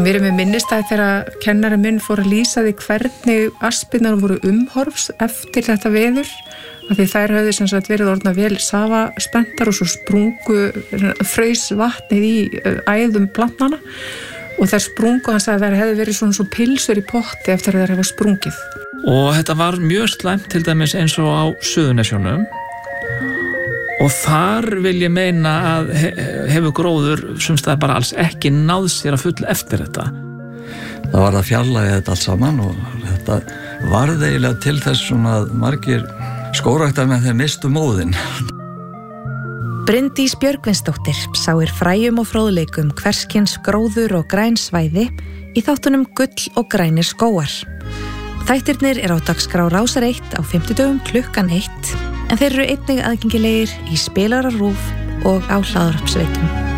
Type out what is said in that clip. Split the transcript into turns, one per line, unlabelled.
Mér með minnistæði þegar kennari minn fór að lýsa því hvernig aspirnar voru umhorfs eftir þetta veður, af því þær höfðu sem sagt verið orðna vel safaspenntar og svo sprungu fraus vatnið í æðum plantnanna og þær sprungu, hann sagði að þær hefðu verið svona svo pilsur í potti eftir að þær hefa sprungið.
Og þetta var mjög slæmt til dæmis eins og á Suðurnesjunum og þar vil ég meina að hefur gróður sumstaðar bara alls ekki náð sér að full eftir þetta.
Það var að fjarlægja þetta allt saman og þetta varð eiginlega til þess svona að margir skógræktar með þeim mistu móðin.
Bryndís Björgvinsdóttir sáir fræjum og fróðleikum hverskins gróður og græn svæði í þáttunum Gull og grænir skógar. Þættirnir á dagskrá Rásar 1 á 50 klukkan 1 en þeir eru einnig aðgengilegir í spilara RÚV og á hlaðvarpsveitum.